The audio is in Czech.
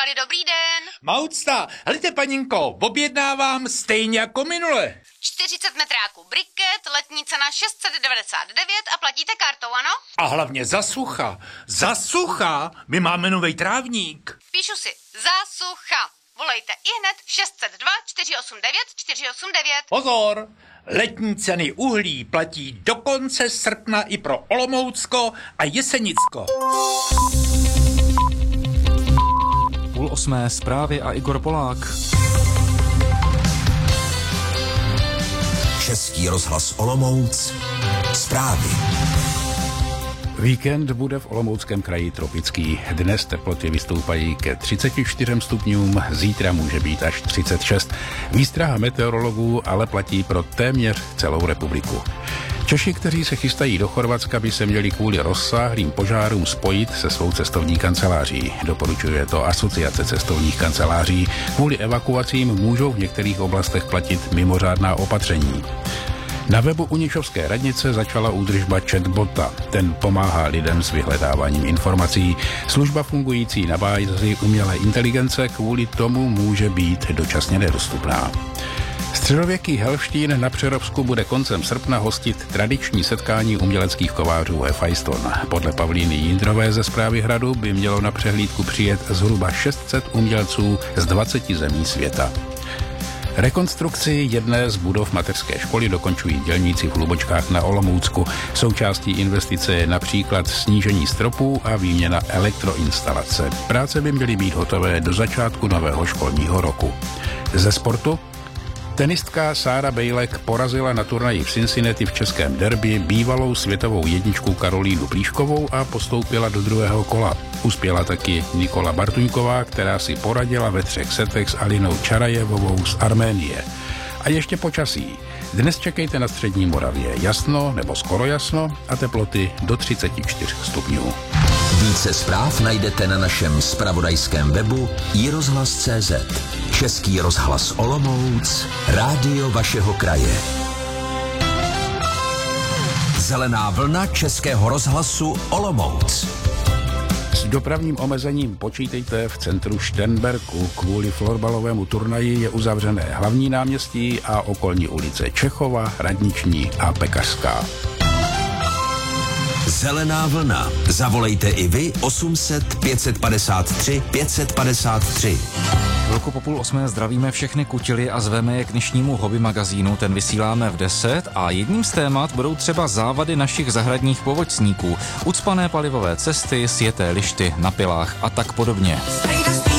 Pali, dobrý den. Maucta, helejte paninko, objednávám stejně jako minule. 40 metráků briket, letní cena 699 a platíte kartou, ano? A hlavně za sucha, my máme novej trávník. Píšu si, za sucha. Volejte ihned 602 489 489. Pozor, letní ceny uhlí platí do konce srpna i pro Olomoucko a Jesenicko. 7:30 zprávy a Igor Polák. Český rozhlas Olomouc. Zprávy. Víkend bude v Olomouckém kraji tropický. Dnes teploty vystoupají ke 34 stupňům, zítra může být až 36. Výstraha meteorologů ale platí pro téměř celou republiku. Češi, kteří se chystají do Chorvatska, by se měli kvůli rozsáhlým požárům spojit se svou cestovní kanceláří. Doporučuje to Asociace cestovních kanceláří. Kvůli evakuacím můžou v některých oblastech platit mimořádná opatření. Na webu Unišovské radnice začala údržba chatbota. Ten pomáhá lidem s vyhledáváním informací. Služba fungující na bázi umělé inteligence kvůli tomu může být dočasně nedostupná. Středověký Helštín na Přerovsku bude koncem srpna hostit tradiční setkání uměleckých kovářů Hefajston. Podle Pavlíny Jindrové ze Správy hradu by mělo na přehlídku přijet zhruba 600 umělců z 20 zemí světa. Rekonstrukci jedné z budov mateřské školy dokončují dělníci v Hlubočkách na Olomoucku. Součástí investice je například snížení stropů a výměna elektroinstalace. Práce by měly být hotové do začátku nového školního roku. Ze sportu? Tenistka Sára Bejlek porazila na turnaji v Cincinnati v českém derby bývalou světovou jedničku Karolínu Plíškovou a postoupila do druhého kola. Uspěla taky Nikola Bartuňková, která si poradila ve 3 setech s Alinou Čarajevovou z Arménie. A ještě počasí. Dnes čekejte na střední Moravě jasno nebo skoro jasno a teploty do 34 stupňů. Více zpráv najdete na našem zpravodajském webu iRozhlas.cz. Český rozhlas Olomouc, rádio vašeho kraje. Zelená vlna Českého rozhlasu Olomouc. S dopravním omezením počítejte v centru Šternberku. Kvůli florbalovému turnaji je uzavřené hlavní náměstí a okolní ulice Čechova, Radniční a Pekařská. Zelená vlna. Zavolejte i vy 800 553 553. Chvilku po 7:30 zdravíme všechny kutily a zveme je k dnešnímu hobby magazínu. Ten vysíláme v 10 a jedním z témat budou třeba závady našich zahradních povodcníků, ucpané palivové cesty, sjeté lišty na pilách a tak podobně.